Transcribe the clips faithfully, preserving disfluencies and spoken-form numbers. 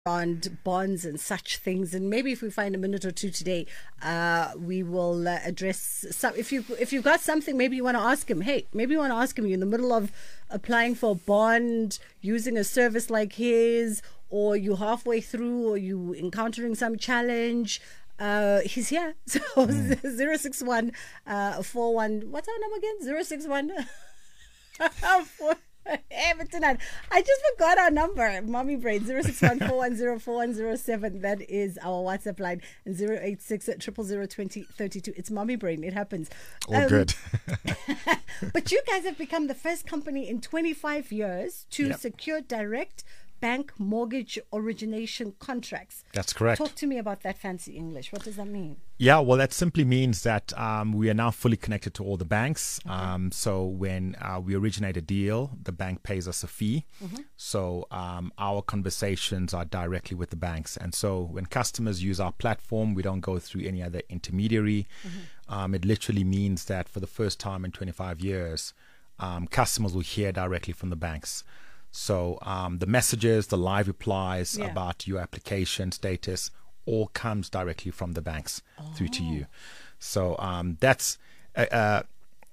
around bonds and such things, and maybe if we find a minute or two today, uh, we will uh, address some. If you if you've got something, maybe you want to ask him. Hey, maybe you want to ask him. You're in the middle of applying for a bond, using a service like his, or you halfway through, or you encountering some challenge. Uh, he's here. So mm. zero six one uh four one. What's our number again? Zero six one. I just forgot our number. Mommy Brain, zero six one four one zero four one zero seven. That is our WhatsApp line. And zero eight six zero zero zero two zero three two. It's Mommy Brain. It happens. All um, good. But you guys have become the first company in twenty-five years to yep. secure direct bank mortgage origination contracts. That's correct. Talk to me about that fancy English. What does that mean? Yeah, well, that simply means that um, we are now fully connected to all the banks. Okay. Um, so when uh, we originate a deal, the bank pays us a fee. Mm-hmm. So um, our conversations are directly with the banks. And so when customers use our platform, we don't go through any other intermediary. Mm-hmm. Um, it literally means that for the first time in twenty-five years, um, customers will hear directly from the banks. So um, the messages, the live replies yeah. about your application status, all comes directly from the banks oh. through to you. So um, that's uh, uh,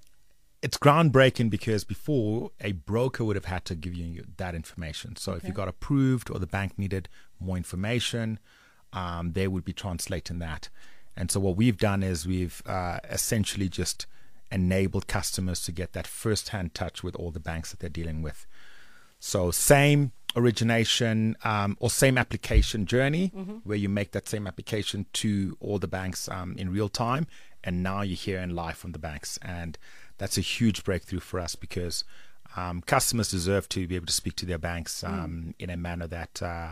it's groundbreaking, because before a broker would have had to give you that information. So okay. if you got approved or the bank needed more information, um, they would be translating that. And so what we've done is we've uh, essentially just enabled customers to get that first-hand touch with all the banks that they're dealing with. So same origination um, or same application journey, mm-hmm. where you make that same application to all the banks um, in real time, and now you're hearing live from the banks. And that's a huge breakthrough for us, because um, customers deserve to be able to speak to their banks um, mm. in a manner that uh,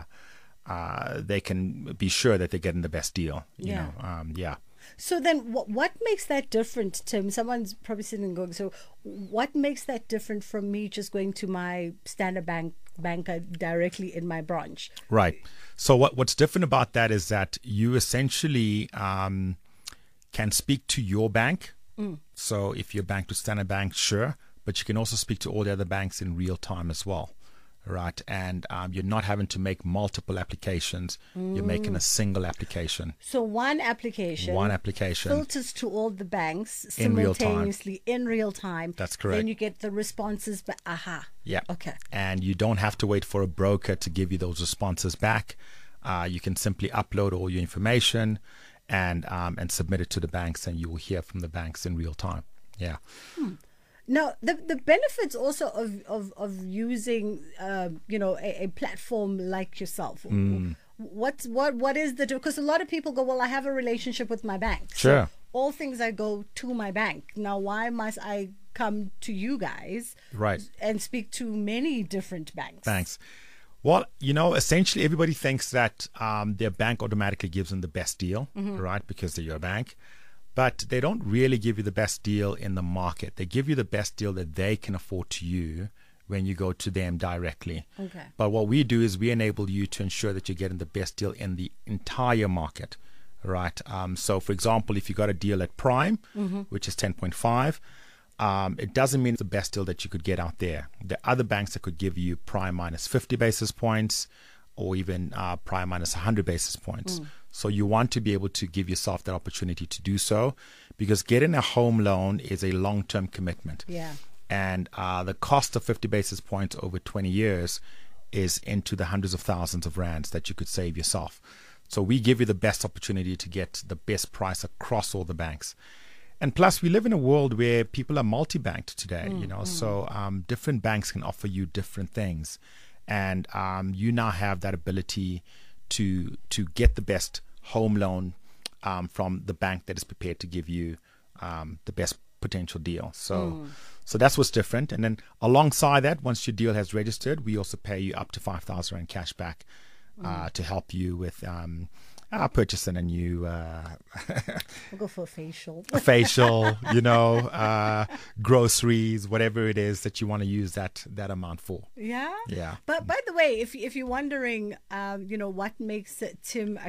uh, they can be sure that they're getting the best deal. You yeah. know, um, yeah. So then what, what makes that different, Tim? Someone's probably sitting and going, so what makes that different from me just going to my Standard Bank banker directly in my branch? Right. So what, what's different about that is that you essentially um, can speak to your bank. Mm. So if you're banked with Standard Bank, sure, but you can also speak to all the other banks in real time as well. Right, and um, you're not having to make multiple applications. Mm. You're making a single application. So one application, one application filters to all the banks in simultaneously in real time. In real time. That's correct. Then you get the responses. But aha. Yeah. Okay. And you don't have to wait for a broker to give you those responses back. Uh, you can simply upload all your information and um, and submit it to the banks, and you will hear from the banks in real time. Yeah. Hmm. Now, the the benefits also of of, of using, uh, you know, a, a platform like yourself. Mm. What's what what is the, because a lot of people go, well, I have a relationship with my bank. Sure. So all things I go to my bank. Now, why must I come to you guys? Right. And speak to many different banks? Banks. Well, you know, essentially everybody thinks that um, their bank automatically gives them the best deal, mm-hmm. right? Because they're your bank. But they don't really give you the best deal in the market. They give you the best deal that they can afford to you when you go to them directly. Okay. But what we do is we enable you to ensure that you're getting the best deal in the entire market, right? Um, so, for example, if you got a deal at Prime, mm-hmm. which is ten point five, um, it doesn't mean it's the best deal that you could get out there. There are other banks that could give you Prime minus fifty basis points, or even uh, Prime minus one hundred basis points. Mm. So you want to be able to give yourself that opportunity to do so, because getting a home loan is a long-term commitment. Yeah. And uh, the cost of fifty basis points over twenty years is into the hundreds of thousands of rands that you could save yourself. So we give you the best opportunity to get the best price across all the banks. And plus, we live in a world where people are multi-banked today, mm, you know, mm. so um, different banks can offer you different things. And um, you now have that ability to to get the best home loan um, from the bank that is prepared to give you um, the best potential deal. So mm. so that's what's different. And then alongside that, once your deal has registered, we also pay you up to five thousand rand cash back uh, mm. to help you with um, uh, purchasing a new uh, we'll go for a facial a facial you know uh, groceries, whatever it is that you want to use that that amount for. Yeah. Yeah. But by the way, if if you're wondering um, you know, what makes Tim